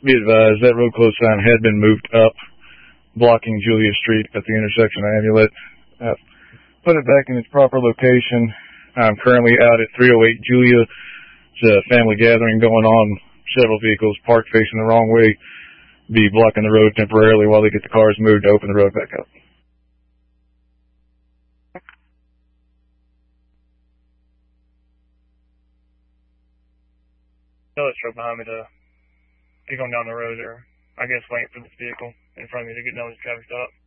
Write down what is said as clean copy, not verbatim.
Be advised, that road closed sign had been moved up, blocking Julia Street at the intersection of Amulet. Put it back in its proper location. I'm currently out at 308 Julia. It's a family gathering going on. Several vehicles parked facing the wrong way be blocking the road temporarily while they get the cars moved to open the road back up. Another truck behind me to keep going down the road there. I guess waiting for this vehicle in front of me to get done with the traffic stop.